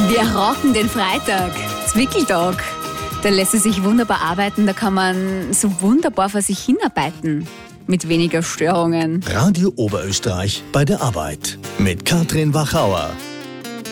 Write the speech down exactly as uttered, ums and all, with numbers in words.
Wir rocken den Freitag, Zwickeltag. Da lässt es sich wunderbar arbeiten, da kann man so wunderbar vor sich hinarbeiten. Mit weniger Störungen. Radio Oberösterreich bei der Arbeit mit Katrin Wachauer.